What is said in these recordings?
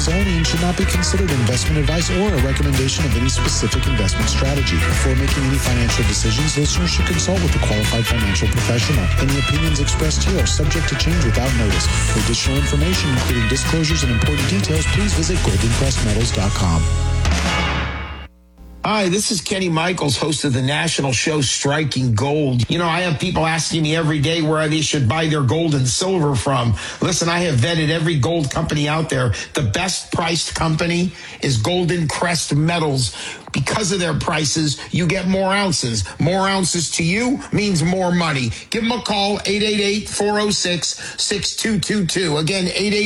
only and should not be considered investment advice or a recommendation of any specific investment strategy. Before making any financial decisions, listeners should consult with a qualified financial professional. Any opinions expressed here are subject to change without notice. For additional information, including disclosures and important details, please visit goldencrestmetals.com. Hi, this is Kenny Michaels, host of the national show Striking Gold. You know, I have people asking me every day where they should buy their gold and silver from. Listen, I have vetted every gold company out there. The best priced company is Golden Crest Metals. Because of their prices, you get more ounces. More ounces to you means more money. Give them a call, 888-406-6222. Again,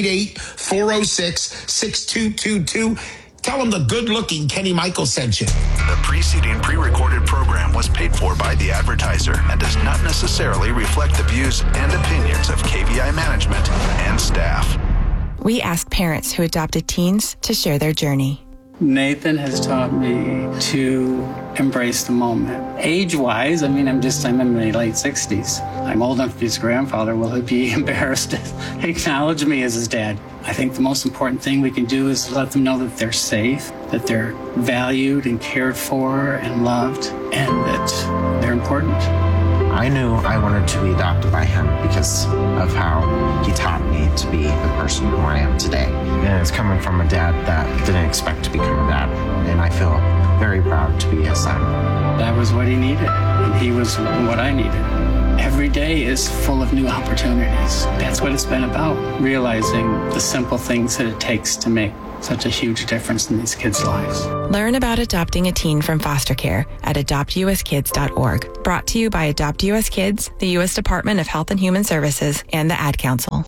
888-406-6222. Tell them the good-looking Kenny Michaels sent you. The preceding pre-recorded program was paid for by the advertiser and does not necessarily reflect the views and opinions of KVI management and staff. We asked parents who adopted teens to share their journey. Nathan has taught me to embrace the moment. Age-wise, I'm in my late 60s. I'm old enough to be his grandfather. Will he be embarrassed to acknowledge me as his dad? I think the most important thing we can do is let them know that they're safe, that they're valued and cared for and loved, and that they're important. I knew I wanted to be adopted by him because of how he taught me to be the person who I am today. And it's coming from a dad that didn't expect to become a dad. And I feel very proud to be his son. That was what he needed, and he was what I needed. Every day is full of new opportunities. That's what it's been about, realizing the simple things that it takes to make such a huge difference in these kids' lives. Learn about adopting a teen from foster care at adoptuskids.org. Brought to you by Adopt U.S. Kids, the U.S. Department of Health and Human Services, and the Ad Council.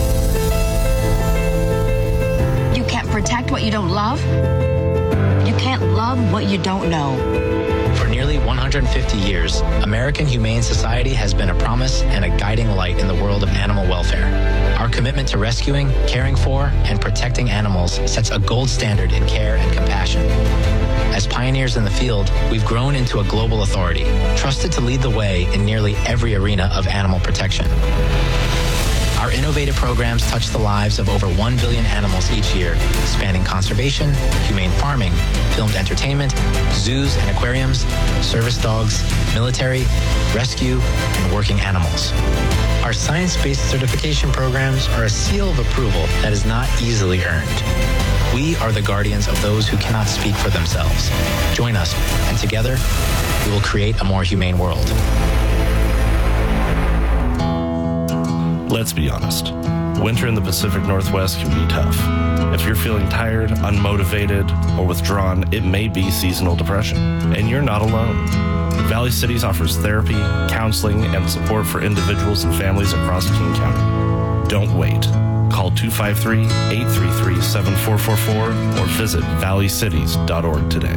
You can't protect what you don't love. You can't love what you don't know. For nearly 150 years, American Humane Society has been a promise and a guiding light in the world of animal welfare. Our commitment to rescuing, caring for, and protecting animals sets a gold standard in care and compassion. As pioneers in the field, we've grown into a global authority, trusted to lead the way in nearly every arena of animal protection. Our innovative programs touch the lives of over 1 billion animals each year, spanning conservation, humane farming, filmed entertainment, zoos and aquariums, service dogs, military, rescue, and working animals. Our science-based certification programs are a seal of approval that is not easily earned. We are the guardians of those who cannot speak for themselves. Join us, and together, we will create a more humane world. Let's be honest. Winter in the Pacific Northwest can be tough. If you're feeling tired, unmotivated, or withdrawn, it may be seasonal depression. And you're not alone. Valley Cities offers therapy, counseling, and support for individuals and families across King County. Don't wait. Call 253-833-7444 or visit valleycities.org today.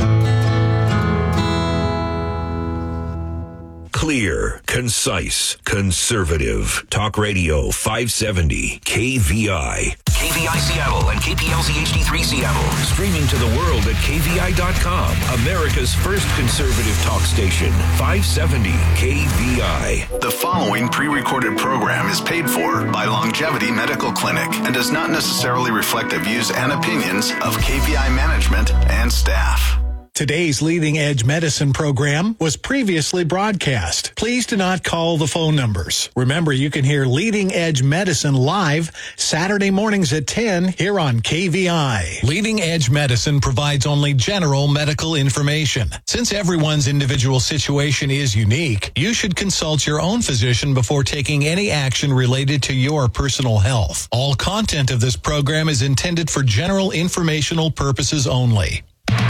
Clear, concise, conservative. Talk Radio 570 KVI. KVI Seattle and KPLZ HD3 Seattle. Streaming to the world at KVI.com. America's first conservative talk station. 570 KVI. The following pre-recorded program is paid for by Longevity Medical Clinic and does not necessarily reflect the views and opinions of KVI management and staff. Today's Leading Edge Medicine program was previously broadcast. Please do not call the phone numbers. Remember, you can hear Leading Edge Medicine live Saturday mornings at 10 here on KVI. Leading Edge Medicine provides only general medical information. Since everyone's individual situation is unique, you should consult your own physician before taking any action related to your personal health. All content of this program is intended for general informational purposes only.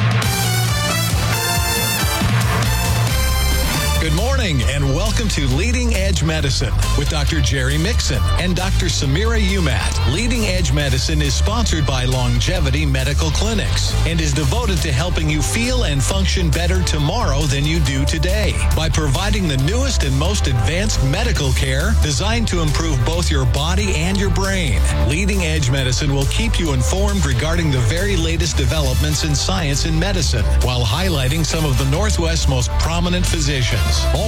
Good morning and welcome to Leading Edge Medicine with Dr. Jerry Mixon and Dr. Samira Umat. Leading Edge Medicine is sponsored by Longevity Medical Clinics and is devoted to helping you feel and function better tomorrow than you do today by providing the newest and most advanced medical care designed to improve both your body and your brain. Leading Edge Medicine will keep you informed regarding the very latest developments in science and medicine while highlighting some of the Northwest's most prominent physicians. All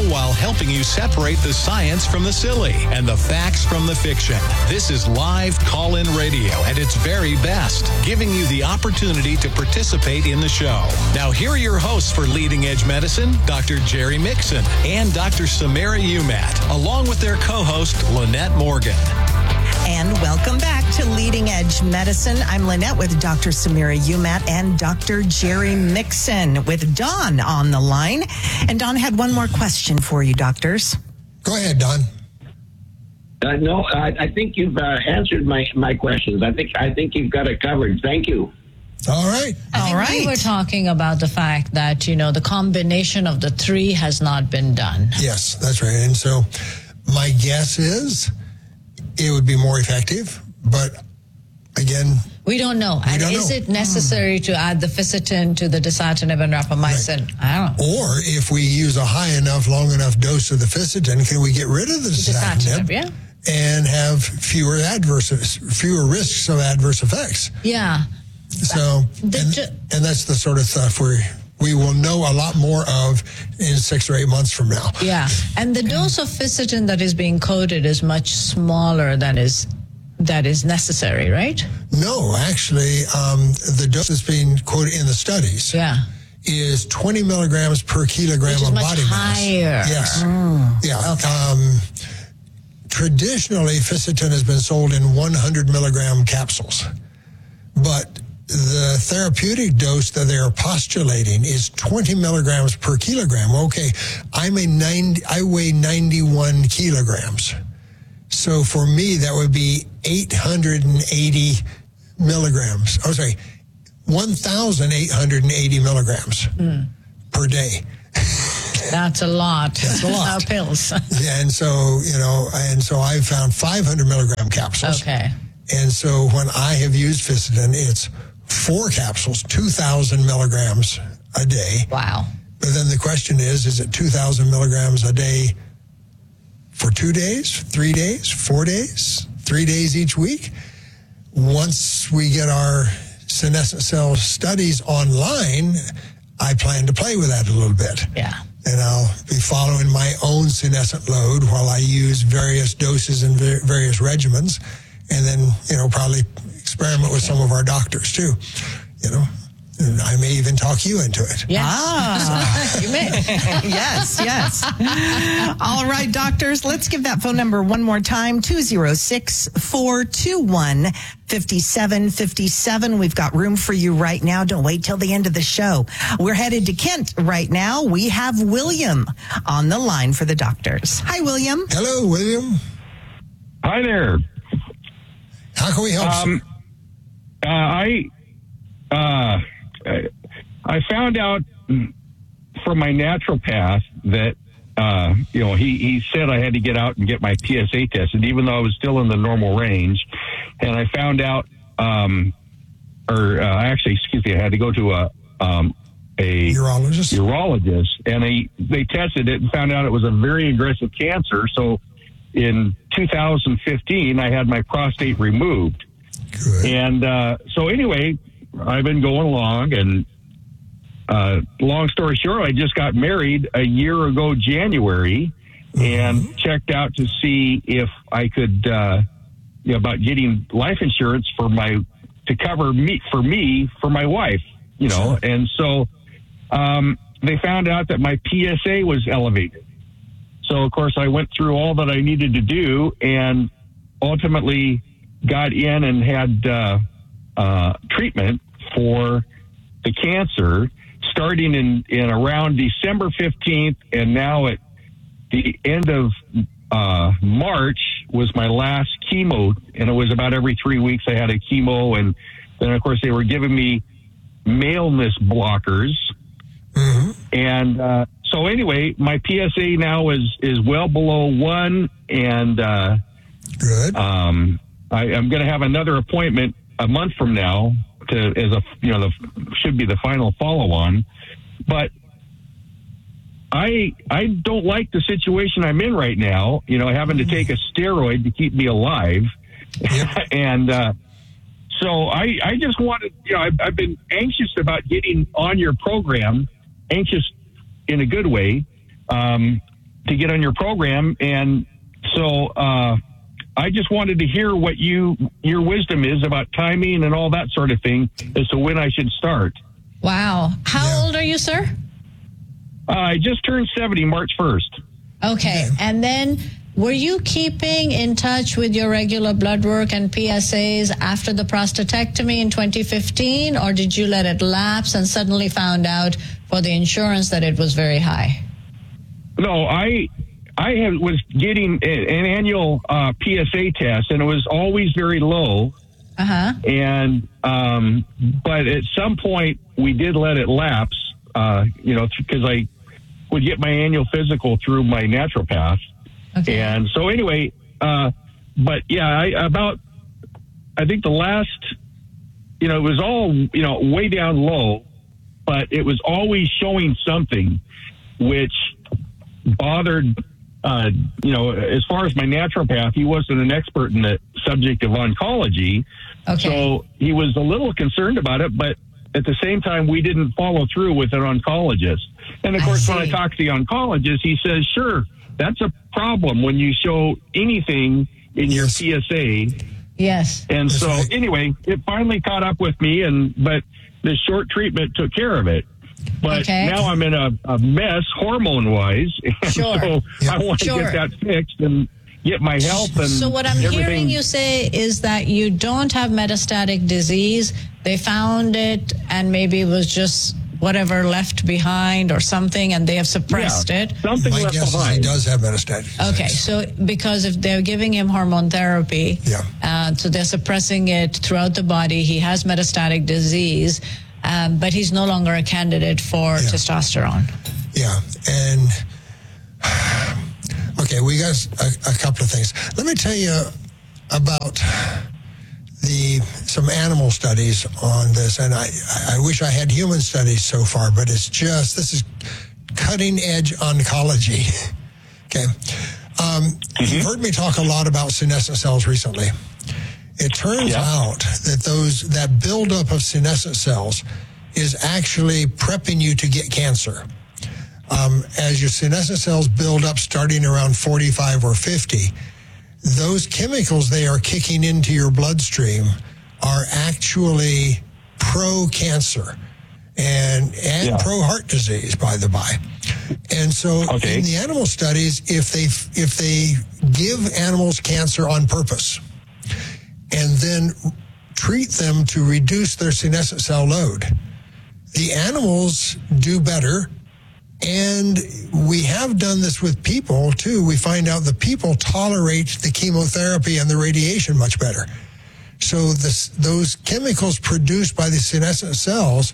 while helping you separate the science from the silly and the facts from the fiction. This is live call-in radio at its very best, giving you the opportunity to participate in the show. Now, here are your hosts for Leading Edge Medicine, Dr. Jerry Mixon and Dr. Samira Umat, along with their co-host, Lynette Morgan. And welcome back to Leading Edge Medicine. I'm Lynette with Dr. Samira Umat and Dr. Jerry Mixon with Don on the line. And Don had one more question for you, doctors. Go ahead, Don. No, I think you've answered my questions. I think you've got it covered. Thank you. All right. We were talking about the fact that, the combination of the three has not been done. Yes, that's right. And so my guess is it would be more effective, but again, we don't know. And is it necessary to add the Fisetin to the dasatinib and rapamycin? Right. I don't know. Or if we use a high enough, long enough dose of the Fisetin, can we get rid of the dasatinib and have fewer risks of adverse effects? Yeah. So, and that's the sort of stuff we will know a lot more of in 6 or 8 months from now. Yeah. And the dose of Fisetin that is being coded is much smaller than that is necessary, right? No, actually, the dose that's being quoted in the studies is 20 milligrams per kilogram of body mass. Higher. Yes. Yeah. Okay. Traditionally, Fisetin has been sold in 100 milligram capsules, but the therapeutic dose that they're postulating is 20 milligrams per kilogram. Okay, I weigh 91 kilograms. So for me, that would be 880 milligrams. 1,880 milligrams per day. That's a lot. That's a lot. Of pills. And so I found 500 milligram capsules. Okay. And so when I have used Fisetin, it's 4 capsules, 2,000 milligrams a day. Wow. But then the question is it 2,000 milligrams a day for 2 days, 3 days, 4 days, 3 days each week? Once we get our senescent cell studies online, I plan to play with that a little bit. Yeah. And I'll be following my own senescent load while I use various doses and various regimens. And then, probably experiment with some of our doctors too, and I may even talk you into it. Yes. You may. Yes. All right, doctors, let's give that phone number one more time, 206-421-5757. We've got room for you right now. Don't wait till the end of the show. We're headed to Kent right now. We have William on the line for the doctors. Hi, William. Hello, William. Hi there. How can we help you? I found out from my naturopath that, he said I had to get out and get my PSA tested, even though I was still in the normal range. And I found out, I had to go to a urologist, and they tested it and found out it was a very aggressive cancer. So in 2015, I had my prostate removed. Good. And so anyway, I've been going along, and long story short, I just got married a year ago, January, and checked out to see if I could, about getting life insurance to cover me for my wife, And so they found out that my PSA was elevated. So, of course, I went through all that I needed to do and ultimately got in and had treatment for the cancer starting in around December 15th, and now at the end of March was my last chemo, and it was about every 3 weeks I had a chemo, and then, of course, they were giving me maleness blockers. And so anyway, my PSA now is well below 1, and good. I'm going to have another appointment a month from now should be the final follow-on. But I don't like the situation I'm in right now, having to take a steroid to keep me alive. Yep. And so I just wanted, I've been anxious about getting on your program, anxious in a good way, to get on your program, and so I just wanted to hear what your wisdom is about timing and all that sort of thing as to when I should start. Wow. How old are you, sir? I just turned 70 March 1st. Okay. And then were you keeping in touch with your regular blood work and PSAs after the prostatectomy in 2015, or did you let it lapse and suddenly found out for the insurance that it was very high? No, I was getting an annual PSA test, and it was always very low. And but at some point we did let it lapse, because I would get my annual physical through my naturopath. Okay. And so anyway, but yeah, I think the last, it was all, way down low, but it was always showing something which bothered, as far as my naturopath, he wasn't an expert in the subject of oncology. Okay. So he was a little concerned about it, but at the same time, we didn't follow through with an oncologist. And of course, when I talked to the oncologist, he says, sure, that's a problem when you show anything in your PSA. Yes. And so anyway, it finally caught up with me, but the short treatment took care of it. But now I'm in a mess hormone-wise. Sure. So I want to get that fixed and get my health and so what I'm hearing you say is that you don't have metastatic disease. They found it and maybe it was just whatever left behind or something, and they have suppressed it. Something My left guess behind. Is he does have metastatic disease. Okay, so because if they're giving him hormone therapy, so they're suppressing it throughout the body, he has metastatic disease, but he's no longer a candidate for testosterone. Yeah, and okay, we got a couple of things. Let me tell you about some animal studies on this, and I wish I had human studies so far, but this is cutting edge oncology. Okay. You've heard me talk a lot about senescent cells recently. It turns out that that buildup of senescent cells is actually prepping you to get cancer. As your senescent cells build up starting around 45 or 50, those chemicals they are kicking into your bloodstream are actually pro-cancer and pro-heart disease, by the by. And so in the animal studies, if they give animals cancer on purpose and then treat them to reduce their senescent cell load, the animals do better. And we have done this with people, too. We find out that people tolerate the chemotherapy and the radiation much better. So those chemicals produced by the senescent cells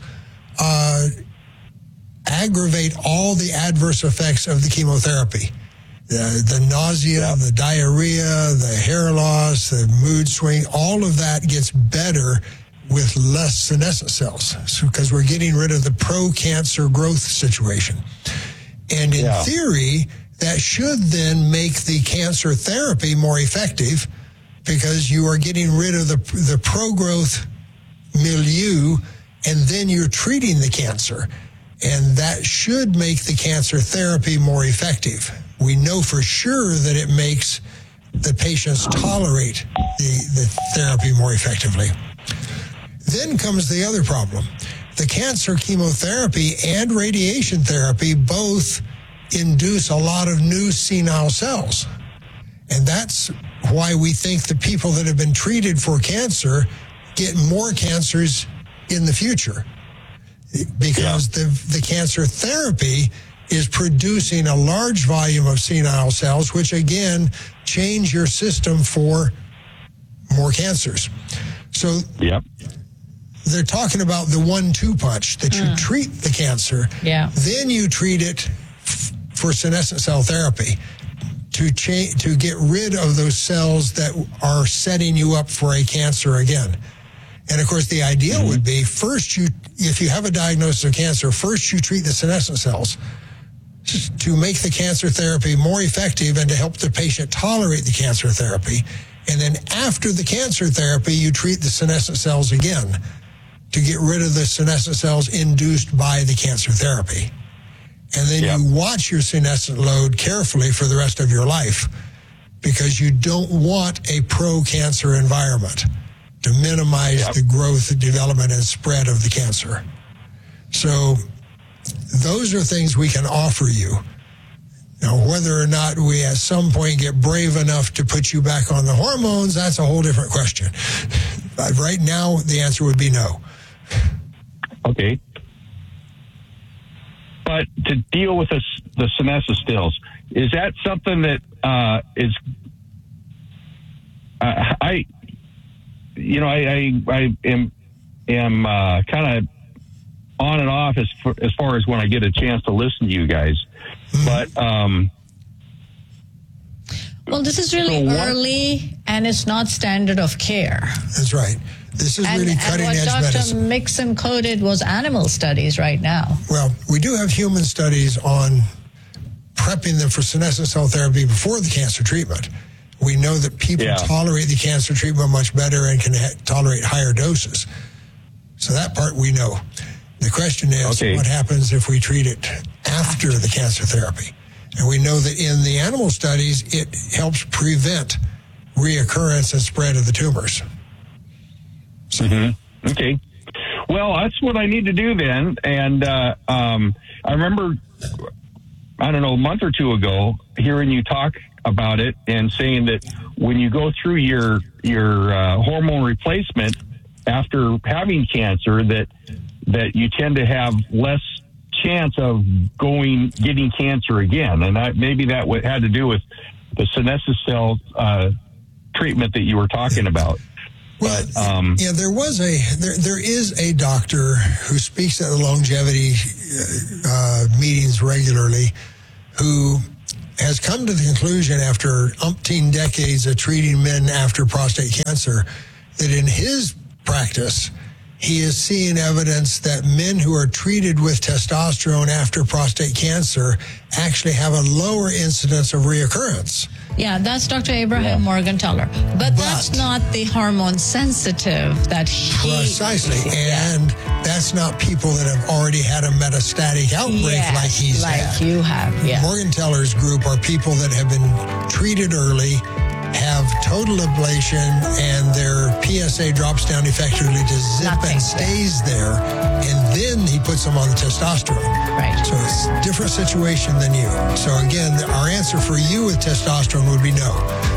aggravate all the adverse effects of the chemotherapy. The nausea, the diarrhea, the hair loss, the mood swing, all of that gets better with less senescent cells, because we're getting rid of the pro-cancer growth situation. And in theory, that should then make the cancer therapy more effective, because you are getting rid of the pro-growth milieu, and then you're treating the cancer. And that should make the cancer therapy more effective. We know for sure that it makes the patients tolerate the therapy more effectively. Then comes the other problem. The cancer chemotherapy and radiation therapy both induce a lot of new senile cells. And that's why we think the people that have been treated for cancer get more cancers in the future. Because the cancer therapy is producing a large volume of senile cells, which again change your system for more cancers. So they're talking about the 1-2 punch, that you treat the cancer, then you treat it for senescent cell therapy to get rid of those cells that are setting you up for a cancer again. And of course, the ideal would be if you have a diagnosis of cancer, first you treat the senescent cells to make the cancer therapy more effective and to help the patient tolerate the cancer therapy. And then after the cancer therapy, you treat the senescent cells again to get rid of the senescent cells induced by the cancer therapy. And then you watch your senescent load carefully for the rest of your life, because you don't want a pro-cancer environment to minimize the growth, development, and spread of the cancer. So those are things we can offer you. Now, whether or not we at some point get brave enough to put you back on the hormones, that's a whole different question. But right now, the answer would be no. Okay. But to deal with the senescent stills, is that something that is... I am kind of on and off as far as when I get a chance to listen to you guys. But well, this is really early, and it's not standard of care. That's right. This is really cutting edge medicine. What Dr. Mixon quoted was animal studies right now. Well, we do have human studies on prepping them for senescent cell therapy before the cancer treatment. We know that people tolerate the cancer treatment much better and can tolerate higher doses. So that part we know. The question is, what happens if we treat it after the cancer therapy? And we know that in the animal studies, it helps prevent reoccurrence and spread of the tumors. So. Okay. Well, that's what I need to do then. And I remember, I don't know, a month or two ago, hearing you talk about it and saying that when you go through your hormone replacement after having cancer, that you tend to have less chance of getting cancer again. And maybe that had to do with the senescent cell treatment that you were talking about. Well, there is a doctor who speaks at the longevity meetings regularly who has come to the conclusion after umpteen decades of treating men after prostate cancer that in his practice, he is seeing evidence that men who are treated with testosterone after prostate cancer actually have a lower incidence of reoccurrence. Yeah, that's Dr. Abraham Morgentaler. But that's not the hormone sensitive that he... Precisely. And that's not people that have already had a metastatic outbreak like he's had. Like you have, Morgentaler's group are people that have been treated early, have total ablation, and their PSA drops down effectively to zip and stays there, and then he puts them on the testosterone. Right. So it's a different situation than you. So again, our answer for you with testosterone would be no.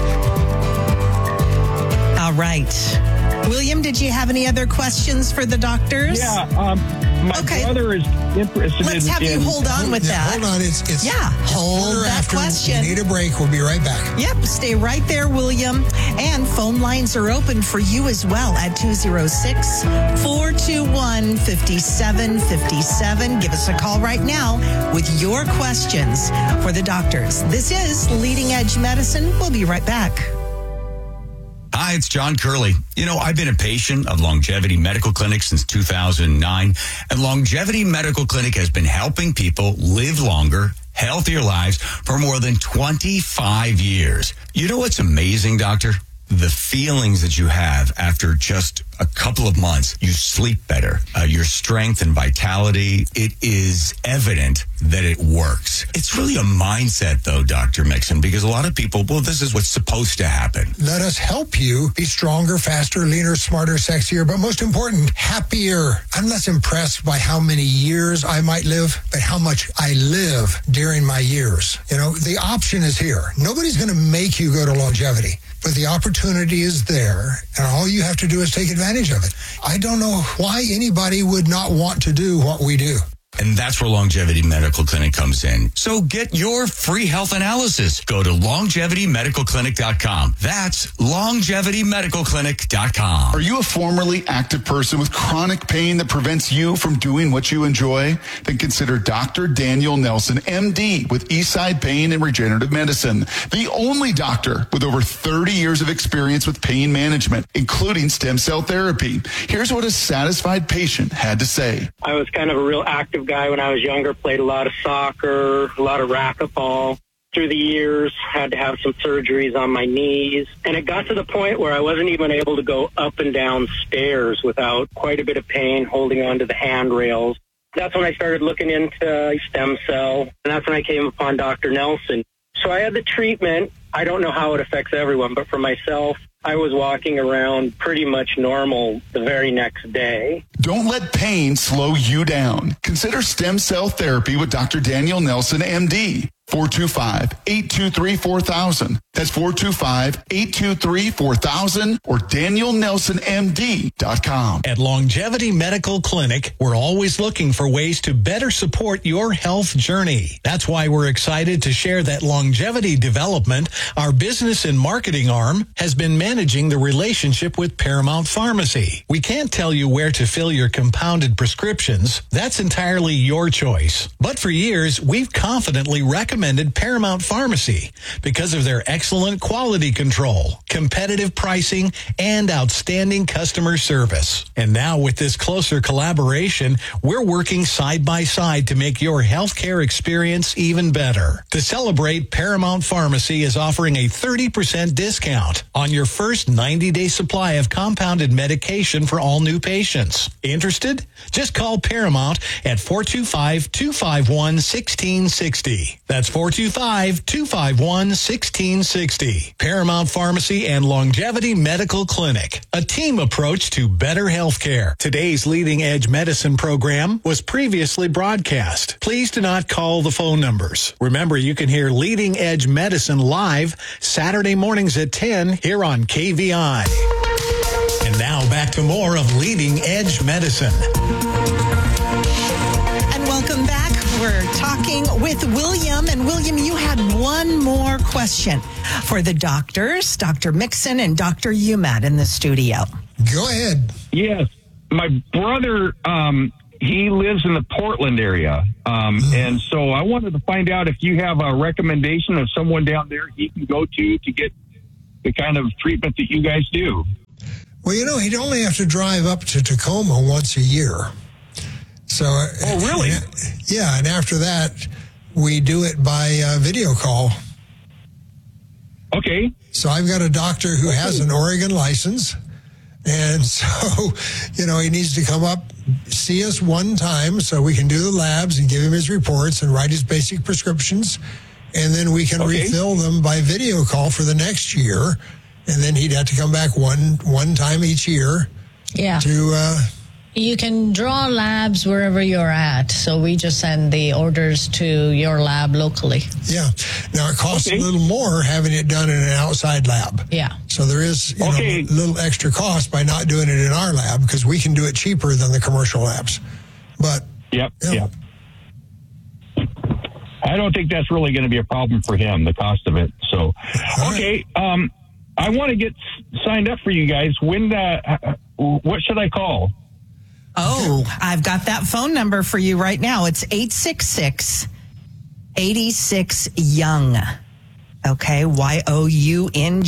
All right. William, did you have any other questions for the doctors? Yeah, my brother is interested Let's have you hold on with that. Hold on. It's hold that question. We need a break. We'll be right back. Yep, stay right there, William. And phone lines are open for you as well at 206-421-5757. Give us a call right now with your questions for the doctors. This is Leading Edge Medicine. We'll be right back. Hi, it's John Curley. You know, I've been a patient of Longevity Medical Clinic since 2009, and Longevity Medical Clinic has been helping people live longer, healthier lives for more than 25 years. You know what's amazing, Doctor? The feelings that you have after just a couple of months. You sleep better. Your strength and vitality, it is evident that it works. It's really a mindset, though, Dr. Mixon, because a lot of people, well, this is what's supposed to happen. Let us help you be stronger, faster, leaner, smarter, sexier, but most important, happier. I'm less impressed by how many years I might live, but how much I live during my years. You know, the option is here. Nobody's going to make you go to longevity, but the opportunity is there, and all you have to do is take advantage of it. I don't know why anybody would not want to do what we do. And that's where Longevity Medical Clinic comes in. So get your free health analysis. Go to longevitymedicalclinic.com. That's longevitymedicalclinic.com. Are you a formerly active person with chronic pain that prevents you from doing what you enjoy? Then consider Dr. Daniel Nelson, MD, with Eastside Pain and Regenerative Medicine. The only doctor with over 30 years of experience with pain management, including stem cell therapy. Here's what a satisfied patient had to say. I was kind of a real active guy when I was younger, played a lot of soccer, a lot of racquetball. Through the years, had to have some surgeries on my knees. And it got to the point where I wasn't even able to go up and down stairs without quite a bit of pain holding onto the handrails. That's when I started looking into stem cell, and that's when I came upon Dr. Nelson. So I had the treatment. I don't know how it affects everyone, but for myself, I was walking around pretty much normal the very next day. Don't let pain slow you down. Consider stem cell therapy with Dr. Daniel Nelson, MD. 425-823-4000. That's 425-823-4000 or DanielNelsonMD.com. At Longevity Medical Clinic, we're always looking for ways to better support your health journey. That's why we're excited to share that Longevity Development, our business and marketing arm, has been managing the relationship with Paramount Pharmacy. We can't tell you where to fill your compounded prescriptions. That's entirely your choice. But for years, we've confidently recommended Paramount Pharmacy because of their excellent quality control, competitive pricing, and outstanding customer service. And now with this closer collaboration, we're working side by side to make your healthcare experience even better. To celebrate, Paramount Pharmacy is offering a 30% discount on your first 90-day supply of compounded medication for all new patients. Interested? Just call Paramount at 425-251-1660. That's 425-251-1660. Paramount Pharmacy and Longevity Medical Clinic. A team approach to better health care. Today's Leading Edge Medicine program was previously broadcast. Please do not call the phone numbers. Remember, you can hear Leading Edge Medicine live Saturday mornings at 10 here on KVI. And now back to more of Leading Edge Medicine. And welcome back. We're talking with William. And William, you had one more question for the doctors, Dr. Mixon and Dr. Umat in the studio. Go ahead. Yes. My brother, he lives in the Portland area. And so I wanted to find out if you have a recommendation of someone down there he can go to get the kind of treatment that you guys do. Well, he'd only have to drive up to Tacoma once a year. So, oh, really? Yeah, and after that, we do it by video call. Okay. So I've got a doctor who has an Oregon license, and so, he needs to come up, see us one time so we can do the labs and give him his reports and write his basic prescriptions, and then we can refill them by video call for the next year, and then he'd have to come back one time each year. Yeah. To you can draw labs wherever you're at, so we just send the orders to your lab locally. Yeah. Now, it costs a little more having it done in an outside lab. Yeah. So there is a little extra cost by not doing it in our lab because we can do it cheaper than the commercial labs. But Yep. I don't think that's really going to be a problem for him, the cost of it. So, okay. I want to get signed up for you guys. When? What should I call? Oh, I've got that phone number for you right now. It's 866-86-YOUNG. Okay, YOUNG.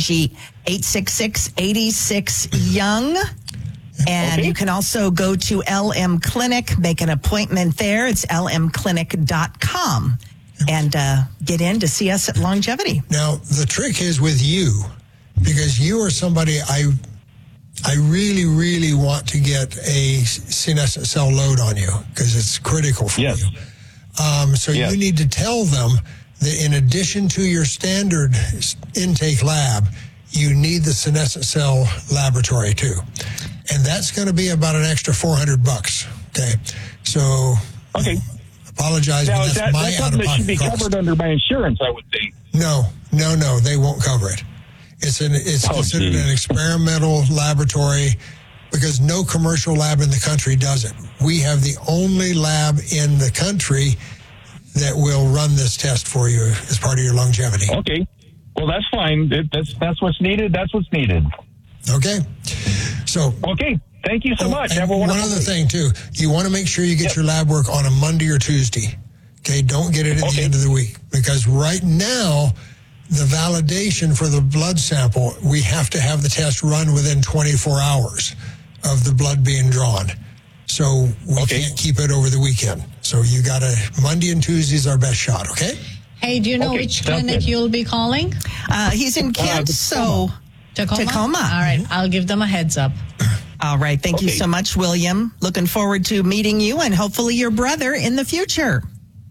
866-86-YOUNG. And you can also go to LM Clinic, make an appointment there. It's lmclinic.com. And get in to see us at Longevity. Now, the trick is with you, because you are somebody I really, really want to get a senescent cell load on you because it's critical for you. So you need to tell them that in addition to your standard intake lab, you need the senescent cell laboratory too. And that's going to be about an extra $400. Okay. So apologize, now, but that's my that's something that should be cost. covered under my insurance, I would think. No, they won't cover it. It's considered an experimental laboratory because no commercial lab in the country does it. We have the only lab in the country that will run this test for you as part of your longevity. Okay. Well, that's fine. That's what's needed. That's what's needed. Okay. So. Okay. Thank you so much. Have a wonderful one other thing, too. You want to make sure you get your lab work on a Monday or Tuesday. Okay. Don't get it at the end of the week because right now, the validation for the blood sample, we have to have the test run within 24 hours of the blood being drawn. So we can't keep it over the weekend. So you got Monday and Tuesday is our best shot, okay? Hey, do you know which clinic you'll be calling? He's in Kent, Tacoma? All right, I'll give them a heads up. All right. Thank you so much, William. Looking forward to meeting you and hopefully your brother in the future.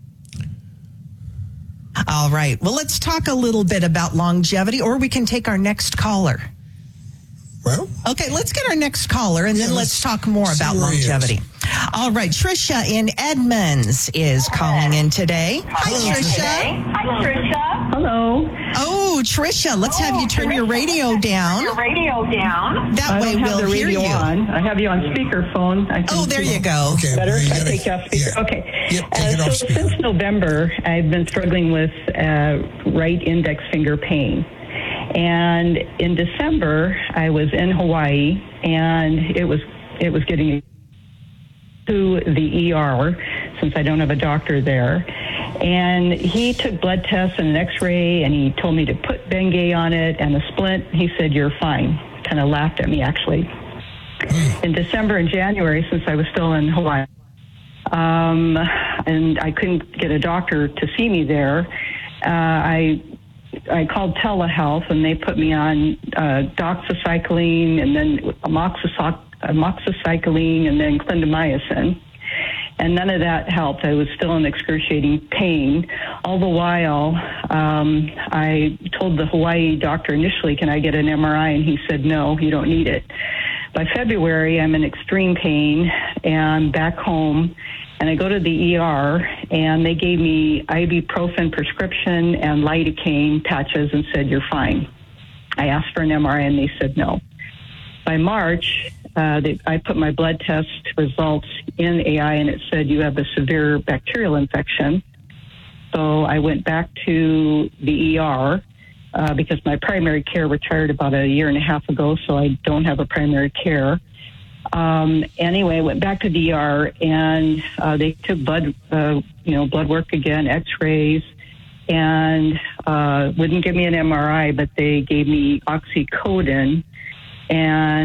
All right. Well, let's talk a little bit about longevity, or we can take our next caller. Well, okay, let's get our next caller, and then let's talk more about longevity. All right, Tricia in Edmonds is calling in today. Hi, Tricia. Hi, Tricia. Hello. Oh, Tricia, let's have you turn your radio down. That way we'll hear you. I have you on speakerphone. Oh, there you go. Okay, better. I take you off speaker. Yeah. Okay. Yep, so since November, I've been struggling with right index finger pain. And in December, I was in Hawaii, and it was getting to the ER since I don't have a doctor there. And he took blood tests and an X-ray, and he told me to put Bengay on it and a splint. He said, "You're fine." Kind of laughed at me, actually. In December and January, since I was still in Hawaii, and I couldn't get a doctor to see me there, I called telehealth, and they put me on doxycycline, and then amoxicillin, and then clindamycin. And none of that helped. I was still in excruciating pain. All the while, I told the Hawaii doctor initially, "Can I get an MRI?" And he said, "No, you don't need it." By February, I'm in extreme pain, and I'm back home. And I go to the ER, and they gave me ibuprofen prescription and lidocaine patches and said, "You're fine." I asked for an MRI, and they said no. By March, I put my blood test results in AI, and it said, "You have a severe bacterial infection." So I went back to the ER because my primary care retired about a year and a half ago, so I don't have a primary care. Anyway, I went back to the ER, and they took blood work again, X-rays, and wouldn't give me an MRI, but they gave me oxycodone, and